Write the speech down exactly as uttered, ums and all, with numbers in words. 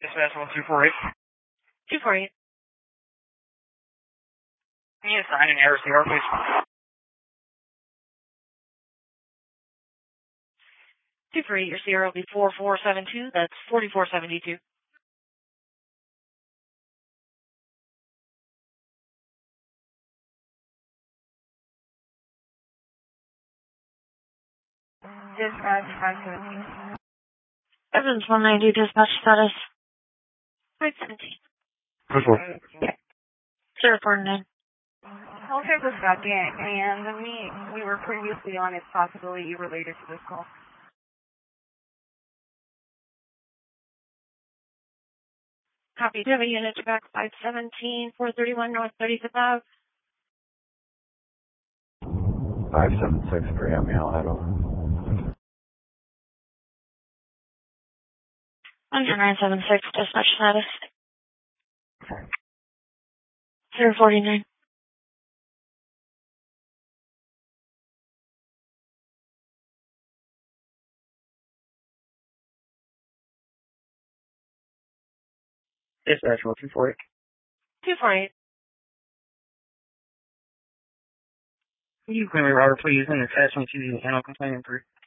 Dispatch one two four eight. two four eight. Can you assign an error zero, please? two four eight, your Sierra will be four four seven two. That's forty-four seventy-two. Dispatch five seventeen. Evans one ninety, dispatch status. five seventeen. zero four nine. Healthcare was back in, and we, we were previously on its possibility related to this call. Copy. Do you have a unit to back five seventeen, four thirty-one North thirty-fifth Ave? five seven six Graham Hill, Idaho. one nine seven six, dispatch status. zero forty-nine. Dispatch one two four eight. two four eight. Can you claim a router, please, and attach me to the handle complaint three?